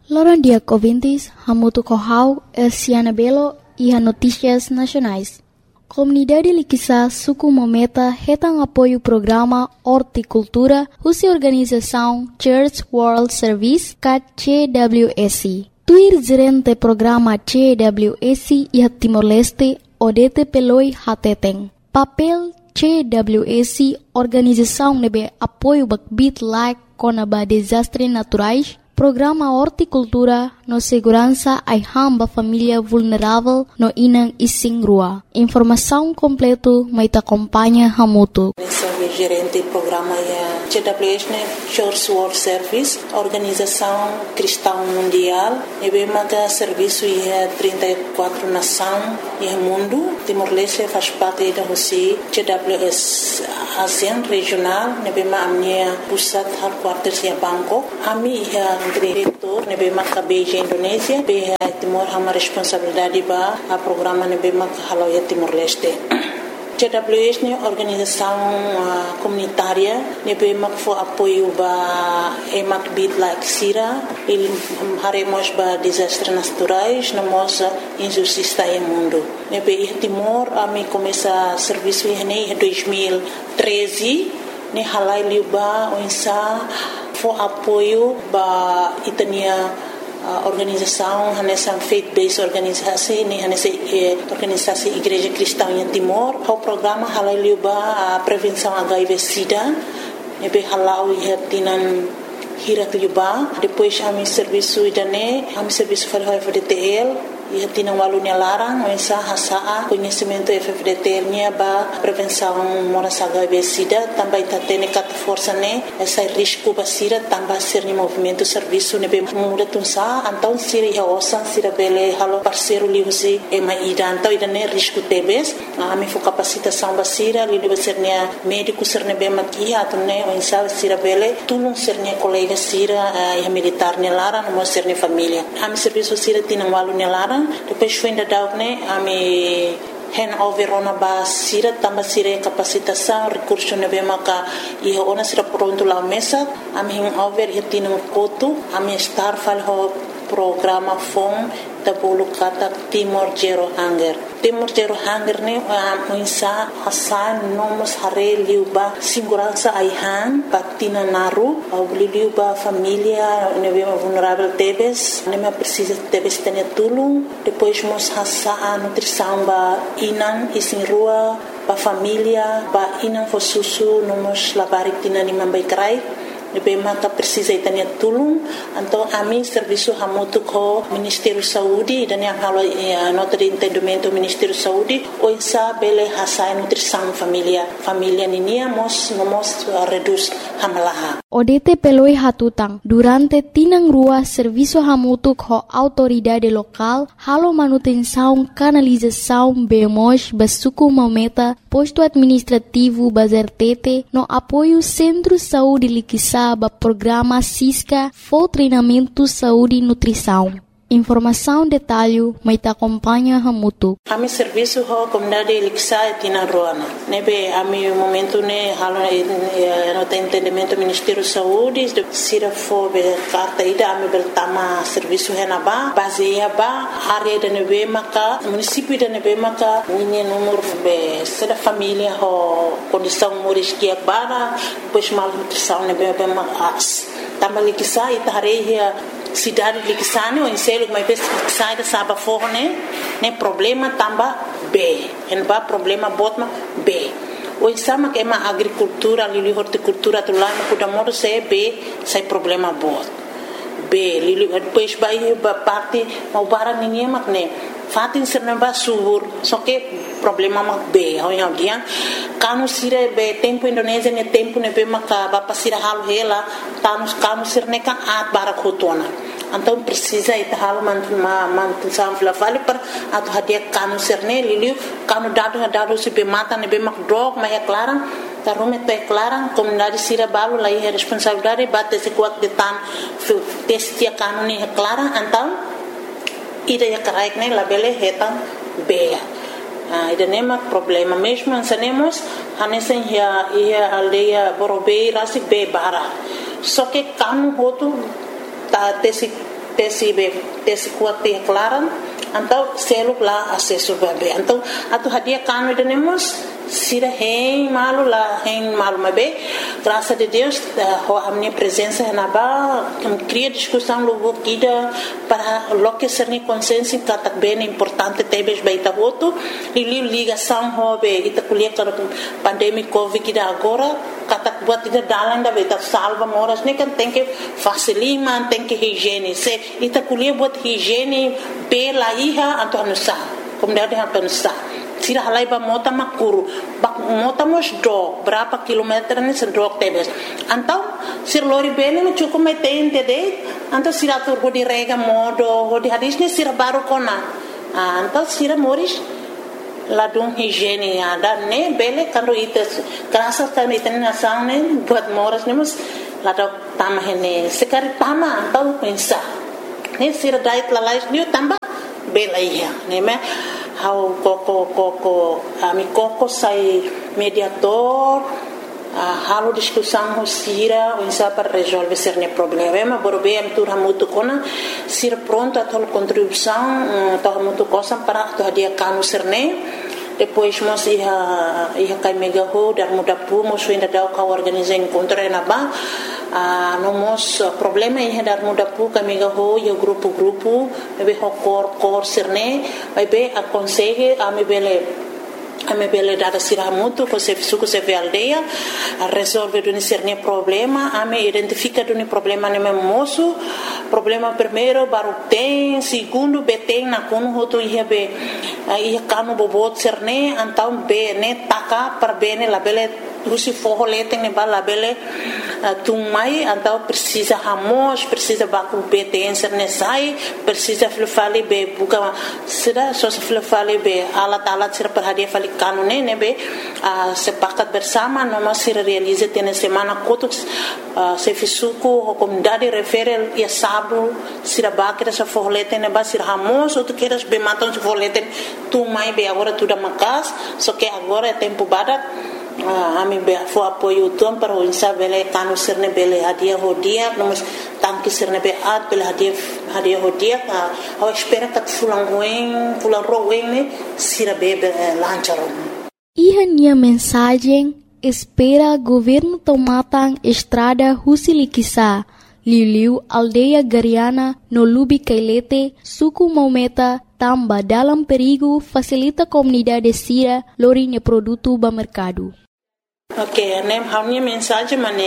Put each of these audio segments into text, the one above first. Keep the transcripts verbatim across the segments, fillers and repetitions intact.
Loran dia ouvintes, Hamutu Kohau, Elciana Belo e a Notícias Nacionais. Comunidade Liquiçá, Suku Mometa, retam apoio ao programa Horticultura, Russa Organização Church World Service, C W S. Tuir gerente programa C W S e a Timor-Leste, Odete Peloi Hateteng. Papel C W S, organização nebe apoio bakbit like konaba desastres naturais, programa Horticultura no segurança ai hamba família vulnerável no inang ising rua. Informação completo mai ta acompanha Hamutu. Gerente do programa é C W S, Church World Service, Organização Cristã Mundial, e bem mata serviço é trinta e quatro nações e mundo. Timor-Leste faz parte da Rússia, C W S ASEAN regional, e bem a minha pusat headquarters é Bangkok. A minha é diretor, e bem mata Beijing Indonésia, bem Timor há uma responsabilidade para o programa e bem mata Haloia Timor-Leste. C W S é organização uh, comunitária, ne be mak fo apoio ba emak bit like sira, il haremos ba desastres naturais, na moça injustiça em mundo. Ne be Timor a mi começa serviço em dois mil e treze, ne halai liba onsa fo apoio ba itania a organização nessa faith-based organização nem nessa organização Igreja Cristã em Timor o programa halaliuba a prevenção H I V/Sida e be halau e tinan hirat liuba depois a mi serviço idane a mi serviço fal F D T L e tinan walunya larang mensa hasa conhecimento F D T L nya ba prevenção moras H I V/Sida também tá tendo cat força né essa risco basira também ser ni movimento serviço ne be muda tunsa então siri ya osan sira bele halo parceiro liusi e mai ida então ida ne risco tebes a mi fo capacitação basira li deve ser nia médico ser ne be makia atune mensa sira bele tulung ser nia colega sira e militar ne lara no ser ne família a mi serviço sira tinan walunya lara depois foi ainda dar né a me hand over ona ba sira tamba sira capacitação recurso ne bem maka e ona sira pronto lá mesa a me hand over e tino koto a me estar fal ho programa fom tabulu kata Timor Zero Hunger Timor Zero Hunger ne a insa hasan nomos hare liuba segurança aihan patina naru au liuba família ne bem vulnerável tebes ne me precisa tebes tenia tulung depois mos hasa a nutrição ba inan isin rua ba família ba inan fo susu nomos labarik tina ni mambai krai ne bem mata precisa itania tulung então a mim serviço hamutu ko Ministério Saúde dan yang halo nota de entendimento Ministério Saúde o insa bele hasa nutrição família família ninia mos mos reduz hamalaha Odete peloi hatutang durante tinang rua serviço hamutu ko autoridade local halo manutenção canalização bemos basuku mometa posto administrativo bazertete no apoio Centro Saúde Liquiçá ba programa Cisca for treinamento saúde e nutrição. Informação detalhe mai ta acompanha Hamutu. A mi serviço ho comunidade Liquiçá e tina roana. Nebe a mi momento ne halo no entendimento Ministério Saúde de sira fo be carta ida a mi beltama serviço henaba baseia ba área de nebe maka município de nebe maka ninha número be sera família ho condição moriskia bara pois mal nutrição nebe be mas tama Liquiçá e tareia cidade de Liquiçá o enselo mas vez sai da saba forne né problema tamba B en ba problema botma B o insama que é uma agricultura ali horticultura do lá no kuda modo se B sai problema bot B li depois vai parte mau barang ninguém mak né fatin serna ba subur só que problema mak B ao alguém kanu sire be tempo Indonésia ne tempo ne be maka ba pasira halu hela tanus kanu sirne kan at bara khotona então precisa ita halu mantu ma mantu samfla vale per atu hadia kanu sirne liliu kanu dado dado se be mata ne be mak drog ma é clara tarume to é clara comunidade sira balu lá é responsabilidade bate se kuat de tan testia kanu ne é clara então ida ya karaik ne labele hetan be ah ida nema problema mesmo ansanemos hanesen ya ia aldeia borobei rasi be bara só que kanu hotu ta tesi tesi be tesi kuat te klaran então selo lá acesso bebê então atu hadia kanu denemos sira hein malu lá hein malu mabe graças a Deus a minha presença na ba cria discussão logo kida para lo que ser ni consciência que bem importante tebes baita voto e ligação hobe ita kuliah com pandemia covid kida agora kata buat ida dalan da baita salva moras ne kan tem que facilima tem que higiene se ita kuliah buat higiene pela iha atau nusa como deve atau nusa sira halai ba mota makuru ba mota mos do berapa kilometer ni sedok tebes antau sir lori bene me cukup metente de antau sira tur di rega modo ho di hadisnya sira baru kona antau sira moris ladung higiene ada ne bele kando ites kerasa kan iten nasang ne buat moras ne mus ladok tamah ne sekali tama antau pensa ne sira diet lalais ni tambah bela iya ne me how koko koko ami koko sai mediator uh, halo discussão ho sira o insa para resolver cerne problema borbe am tur hamutu kona sira pronto a tol contribuição to hamutu cosa para to dia kanu cerne depois mos ia ia kai mega ho dar muda pu mos ainda dau ka organizar encontro na ba a no mos problema ia dar muda pu ka mega ho ia grupo grupo be ho cor cor cerne vai be a consegue a me bele a me bele dada sira mutu ko se suco se ve aldeia a resolve do cerne problema a me identifica do problema ne moço problema primeiro baru tem segundo beteng na kono hoto ia be ia kanu bobot cerne antau be ne taka per bene la bele Rusi forro leteng ne bala bele tumai antau precisa hamos precisa baku beten cerne sai precisa flufali be buka sida so flufali be alat alat sir perhadia fali kanu ne ne be sepakat bersama no masih realize tene semana kotuk se fisuku comunidade referel ia sabu sira bakira sa forro leteng ne ba sir hamos ou tu queres be maton se forro leteng tumai be agora tudo makas só que agora é tempo badat a mi be fo apoio tom para o insa bele kanu serne bele hadia hodia nós tanque serne be at bele hadia hadia hodia a espera que fulan ruim fulan ruim ne sira bebe lancharon Iha nia mensagem espera governo tomatan estrada Husilikisa Liu aldeia Gariana no Lubi Kailete suku Maumeta tamba dalam perigo facilita comunidade sira lorinya produto ba mercado. Ok, nem a minha mensagem mane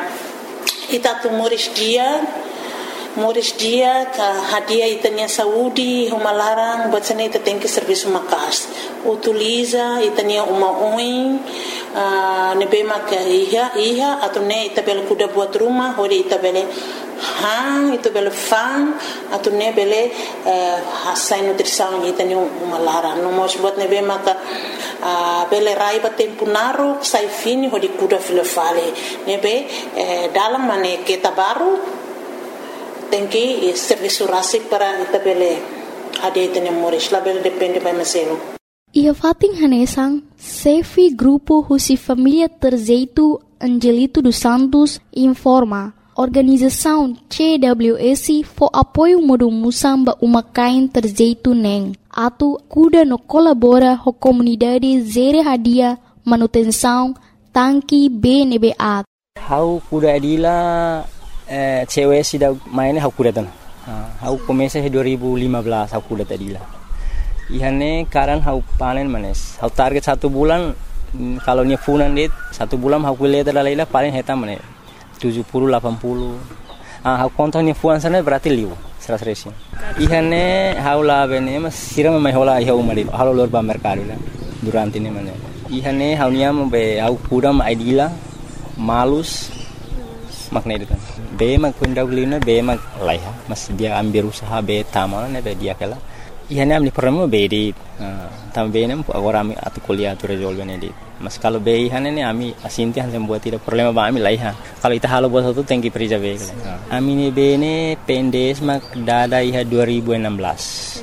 ita tu moris dia moris dia ka hadia itania saúde uma larang batsane ita tem que serviço makas utiliza itania uma oin ne bema ka iha iha atune ita bel kuda buat rumah hori ita bele hang itu bele fang atune bele hasai nutrição itania uma larang no mos buat ne bema ka bele rai ba tempo naro sai fini hori kuda file fale nebe dalam mane kita baru tem que serviço rasi para itabele ade tene moris label depende by maselo ia fating hanesang Sefi grupo Husi Família Terzeito Angelito dos Santos informa organização C W S for apoio modo musamba umakain Terzeito neng atu kuda no colabora ho comunidade zere hadia manutenção tanki B N B A how kuda adila Eh, cewek sudah mainnya aku datang. Aku komesa dua ribu lima belas aku datang tadi lah. Ihane karan aku panen manes. Aku target satu bulan kalau nya funan dit satu bulan aku lihat dalam lah paling heta manes tujuh puluh delapan puluh. Ah aku kontaknya funan sana berarti liu seratus resi. Ihane aku lah bene mas siram mai hola iha umari. Halo lor ba mercado lah durante ini manes. Ihane aku nya be aku kudam idila malus makna itu kan. Be mag kunda ulina be mag laiha mas dia ambil usaha be tamal ne be dia kala ihane amli problema be di tam be nem agora ami atu kuliah tu resolve ne di mas kalau be ihane ne ami asinti han buat tidak problema ba ami laiha kalau ita halo buat itu tengki perija be kala ami ne be ne pendes mag dada iha dua ribu enam belas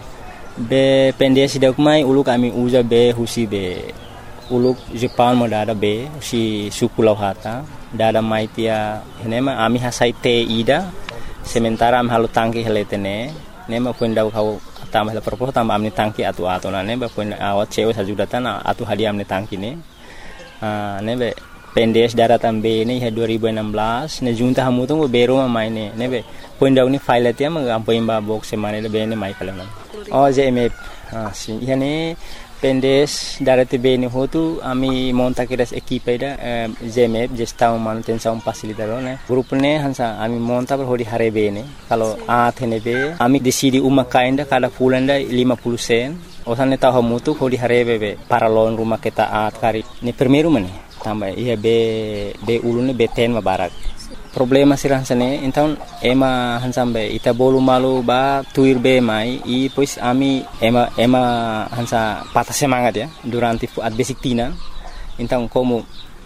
be pendes ida kumai uluk ami uja be husi be uluk Jepang mo dada be si suku lauhata dada maitia henema ami hasai te ida sementara am halu tangki heletene ne ma punda kau tambah la propos tambah amni tangki atu atu na ne ba punda awat cewe sajudatan atu hadiah amni tangki ne ne be pendes daratan be ne ha dua ribu enam belas ne junta hamu tu bero ma mai ne ne be punda ni file tia ma ampai ba box semane le be ne mai kala oh je me ha si yani pendes darati be ne hotu ami monta kiras equipe da zeme gestão manutenção facilitador né grupo ne hansa ami monta per hodi hare be ne kalau a thene be ami decidi uma kainda kada pulanda lima puluh sen osan ta hamutu hodi hare be para lon rumah kita at kari ni primeiro mane tambah iya be be ulune be ten ma barak problema sirang sane então ema hansambe ita bolu malu ba tuir be mai i pois ami ema ema hansa patah semangat ya durante at basic tina então como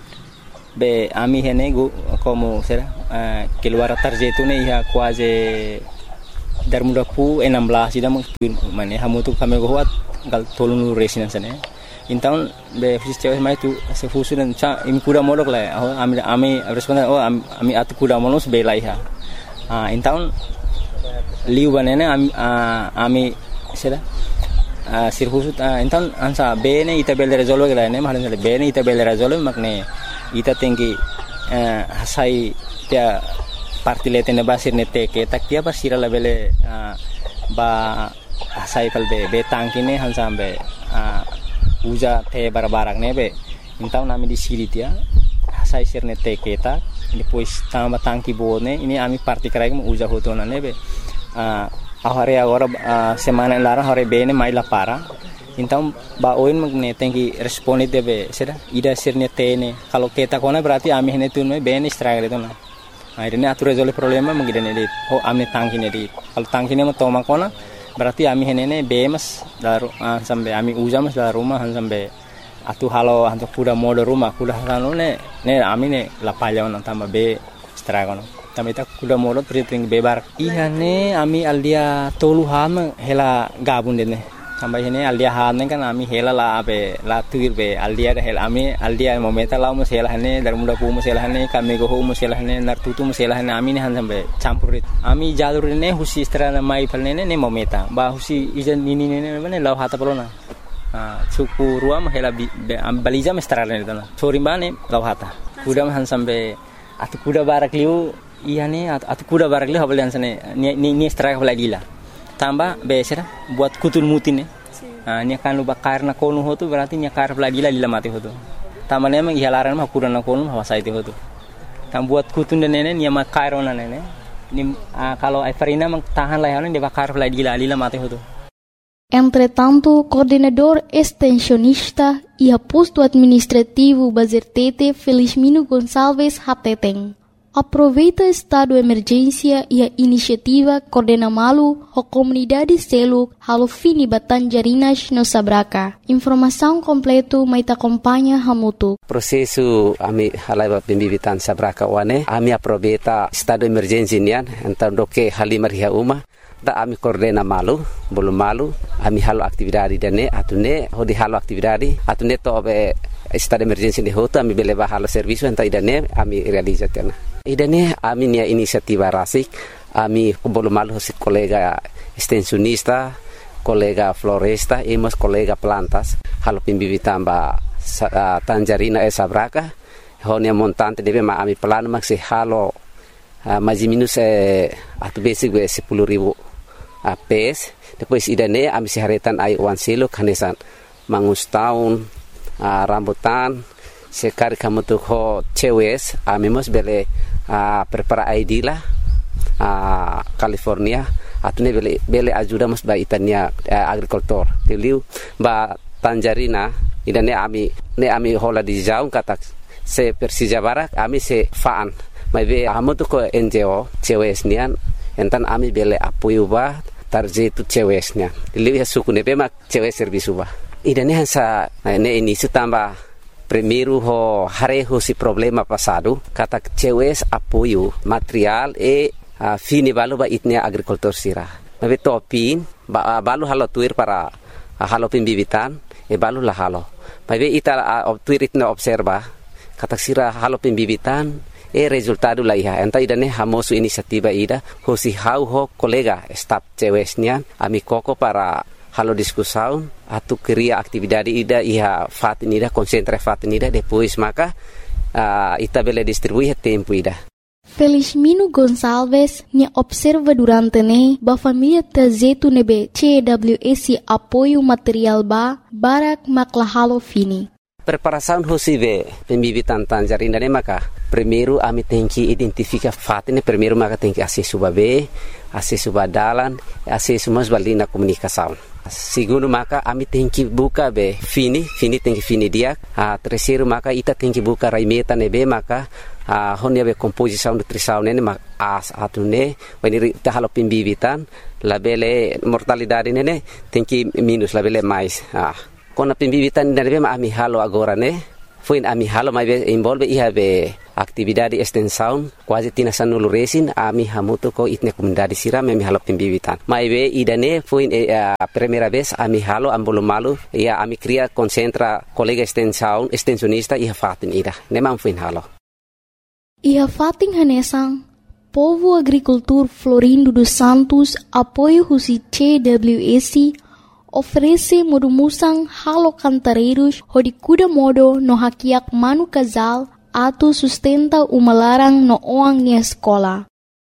be ami hene go como será uh, keluar tarjetu ne ia quase dar muda pu enam belas ida mane hamu tu kami go hat gal tolunu resina sane então be fusis mai tu se fusu dan cha imi kuda modok la oh ami ami responden oh ami atu kuda monos be lai ha ah então liu banana ami ami sera ah sirfusu então ansa be ne ita bel resolve la ne mahan be ne ita bel resolve makne ita tinggi hasai dia partilete ne basir ne teke tak dia basira la bele ba hasai pal be be tangki ne hansa be uja te barbarak nebe então nami di siri dia sai sirne te keta depois tamba tangki bone ini ami parti krai mo uja hotona nebe ah ahare agora semana lara hore bene mai la para então ba oin magne tengi responde debe sera ida sirne tene kalau keta kona berarti ami hene tunme bene struggle itu na akhirnya atu resolve problema mangidane dit ho ami tangki ne dit kalau tangki ne mo toma kona berarti ami henene bemas daru uh, sampai ami ujamas dalam rumah sampai atu halo hantu kuda mode rumah kuda halo ne ne ami ne lapalya on tamba be stragono tamita kuda mode priting bebar ihane ami aldia tolu ham hela gabun dene sampai hene aldia han kan ami hela la abe la tuir be aldia hela ami aldia momenta la mo hela hane dar muda pu mo hela hane kami go mo hela hane nar tutu mo hela hane ami ne han sampai campurit ami jalur ne husi strana mai palne ne momenta ba husi ijan nini ne ne law hata polona ah suku ruam hela baliza mestrana ne tana chorimbane law hata kuda han sampai atu kuda barak liu ihane atu kuda barak liu habalian sane ni ni strike baladila tambah besera buat kutul mutin ne ah nya kan lu bakar na konu hotu berarti nya kar lagi lila mati hotu tamane emang ihalaran mah kurang na konu hawasa itu hotu tam buat kutun dan nene nya makar ona nene ni kalau Everina mang tahan layanan dia bakar lagi lila mati hotu. Entretanto, coordenador extensionista e aposto administrativo Bazertete Felizmino Gonçalves Hateteng aproveita estado de emergência e a iniciativa Coordena Malu, a comunidade selo halo fini Batanjarinas no Sabraca. Informação completa mais acompanha Hamutu. Prosesu ami halai pembibitan Sabraca wane, ami aproveita estado de emergência nian, então doke halimar hia uma. Da ami Coordena Malu, belum malu, ami halo aktividade dane, atune hodi halo aktividade, atune to be estado de emergência de hoto, ami beleva halo serviço, então idane ami realizatena. Idane ami nia inisiativa rasik, ami belum malu si kolega extensionista, kolega floresta, emos kolega plantas, halo pimbibitan ba uh, Tanjarina e Sabraca, honia montante debe ma ami plan maksi halo uh, mais minus eh, atu basic be sepuluh ribu uh, pes, depois idane ami siharetan ai wan silo kanesan mangus tahun uh, rambutan sekar kamu tuh ho cewes ami mos bele uh, prepara I D lah uh, California atune bele bele ajuda mos ba itania uh, agricultor teliu ba Tanjarina idane ami ne ami hola di jaung kata se Persija Barak ami se faan mai be amu tu ko N G O cewes nian entan ami bele apoio ba tarjetu cewes nian teliu ya suku ne be mak cewes servisu ba idane hansa ne ini sutamba primeiro ho hareho si problema passado kata cewes apoio material e uh, fini balu ba itnia agricultor sira mabe topin ba uh, balu halo tuir para uh, halo pimbibitan e balu la halo mabe ita uh, tuir itna observa kata sira halo pimbibitan E resultado la iha. Enta ida ne hamosu inisiativa ida. Hosi hau ho kolega staf cewesnya. Ami koko para halo diskusaun. Atu keria aktividade ida iha fatin ida. Konsentra fatin ida. Depois maka uh, ita bele distribuir tempo ida. Felizmino Gonçalves ne observa durante ne ba família tazetu nebe C W S apoio material ba barak maklahalo fini. Preparação hosive pembibitan tanjarina ne maka primeiro ami tem que identificar fatine primeiro maka tem que acesso babe acesso badalan acesso mas balina comunicação. Segundo maka ami tem que buka be fini fini tem que fini dia. A terceiro maka ita tem que buka raimeta nebe maka a honia be composição nutrição nene mak as atune wani ta halo pembibitan labele mortalidade nene tem que minus labele mais. Ah kona pembibitan nebe ma ami halo agora ne foi ami halo mai be envolve iha be atividade extensão quase tina sanulu resin ami hamuto ko itne comunidade siram ami halo pembibitan mai be idane foi a primeira vez ami halo ambolo malu ia ami cria concentra colega extensão extensionista iha fatin ida nemam foi halo Iha fating hanesang Povo Agricultor Florindo dos Santos apoio husi C W S oferece modumusang halo cantareiros hodi kuda modo no hakiak manu casal atu sustenta umalarang no oang nia sekolah.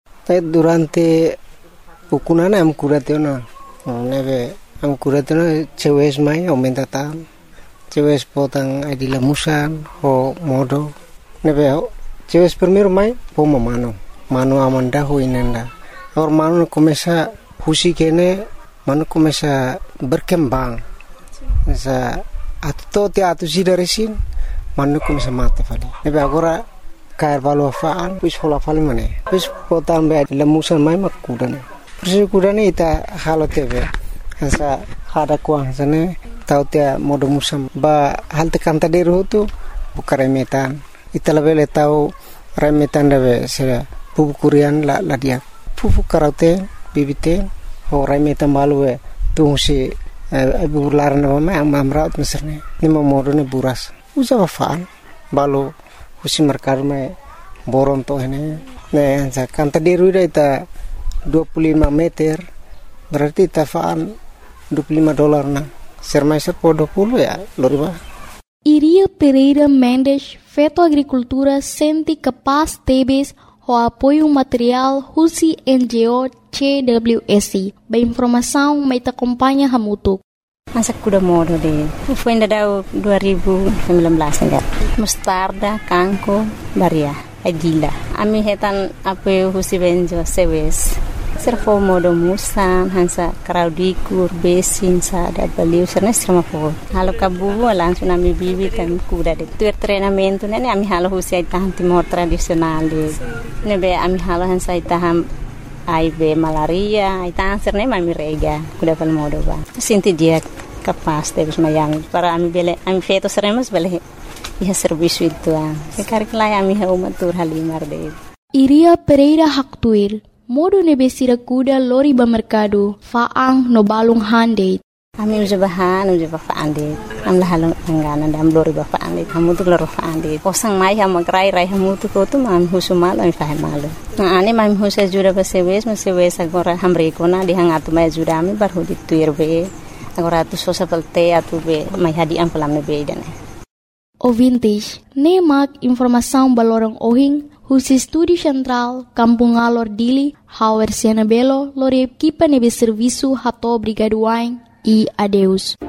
Durante ukunana am kuratena neve am kuratena cewes mai aumenta tam cewes potang adila musan ho modo neve cewes primeiro mai pomo mano mano amanda ho inenda or mano começa husi kene mano começa berkembang sa atto te atu sidaresin mano começa mate fali nebe agora cair valo faan pis hola fali mane pis potam be lemusan mai makudane pis kudane ita halo tebe sa hada kuang sane tau te modo musam ba hal te kanta deru tu bukare metan ita lebele tau remetan debe se pupu kurian la la dia pupu karate bibite ho remetan balue tu si ibu larna mama amamraut meserne ni momodo ne buras usa faan balu husi merkar me boron to hene ne sa kanta deru ita dua puluh lima meter berarti ita faan dua puluh lima dolar na sermai serpo dua puluh ya loriba. Iria Pereira Mendes, Feto Agricultura, sente capaz tebes o apoio material Husi N G O C W S. Ba informação mai te acompanha hamutuk. Masa kuda modo de. Foi ainda dua ribu sembilan belas enggak. Mustarda, kangko, baria, adila. Ami hetan apoio Husi N G O C W S. Servo modo musan hansa kraudikur besin sada baliu serna serma po halo kabu langsung ami bibitan kuda de tuer treinamento nene ami halo husi tahan timor tradisional de nebe ami halo hansa taham I B malaria ita serna ami rega kuda pal modo ba sinti dia kapas de mayang para ami bele ami feto seremos bele ia serviço itu ah sekarang lai ami ha umatur halimar de Iria Pereira Haktuir modo nebesira kuda lori ba mercado faang no balung hande ami uja bahan uja ba faande am la halong angana dam lori ba faande hamu tu loro faande osang mai ham grai rai hamu tu ko tu man husumal am fahe malu na ane mam husa jura ba sewes ma sewes agora hamre ko na di hangatu mai jura ami bar hodi tuir be agora tu sosa pelte atu be mai hadi am pelam ne be dane Ouvintes, nemak informação balorang ohing Husi Estúdio Central, Kampung Alor Dili, Hauer Siana Belo, Lore Equipa Nebe Serviço Hato Brigaduain e adeus.